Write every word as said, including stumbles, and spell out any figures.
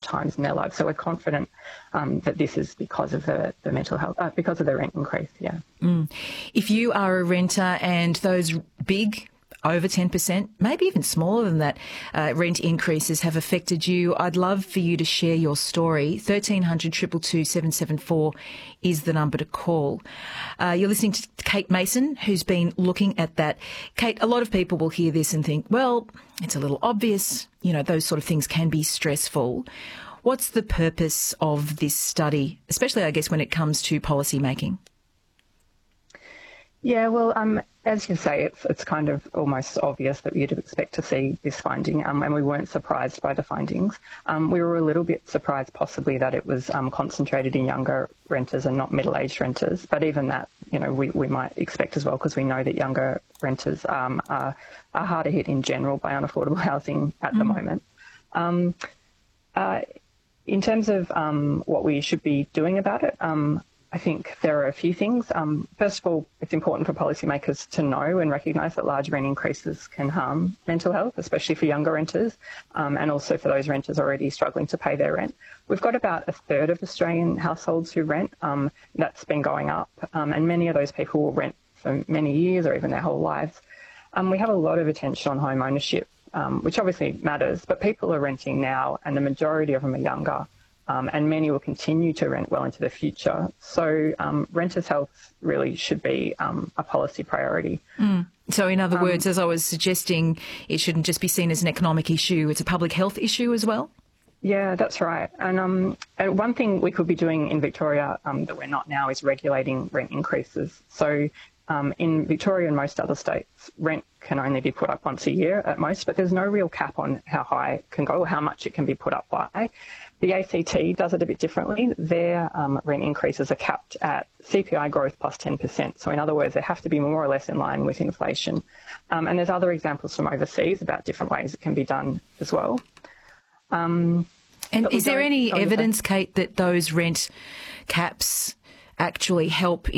times in their lives. So we're confident um, that this is because of the, the mental health, uh, because of the rent increase, yeah. Mm. If you are a renter and those big over ten percent, maybe even smaller than that, uh, rent increases have affected you, I'd love for you to share your story. thirteen hundred, two two two, seven seven four is the number to call. Uh, you're listening to Kate Mason, who's been looking at that. Kate, a lot of people will hear this and think, well, it's a little obvious. You know, those sort of things can be stressful. What's the purpose of this study, especially, I guess, when it comes to policy making? Yeah, well, um, as you say, it's it's kind of almost obvious that you'd expect to see this finding, um, and we weren't surprised by the findings. Um, we were a little bit surprised possibly that it was um, concentrated in younger renters and not middle-aged renters, but even that, you know, we, we might expect as well, because we know that younger renters um, are, are harder hit in general by unaffordable housing at mm. the moment. Um, uh, in terms of um, what we should be doing about it, um, I think there are a few things. Um, first of all, it's important for policymakers to know and recognise that large rent increases can harm mental health, especially for younger renters, um, and also for those renters already struggling to pay their rent. We've got about a third of Australian households who rent. Um, that's been going up, um, and many of those people will rent for many years or even their whole lives. Um, we have a lot of attention on home ownership, um, which obviously matters, but people are renting now, and the majority of them are younger. Um, and many will continue to rent well into the future. So um, renters' health really should be um, a policy priority. Mm. So in other um, words, as I was suggesting, it shouldn't just be seen as an economic issue, it's a public health issue as well? Yeah, that's right. And, um, and one thing we could be doing in Victoria um, that we're not now is regulating rent increases. So um, in Victoria and most other states, rent can only be put up once a year at most, but there's no real cap on how high it can go or how much it can be put up by. The A C T does it a bit differently. Their um, rent increases are capped at C P I growth plus ten percent. So in other words, they have to be more or less in line with inflation. Um, and there's other examples from overseas about different ways it can be done as well. Um, and is there any evidence, Kate, that those rent caps actually help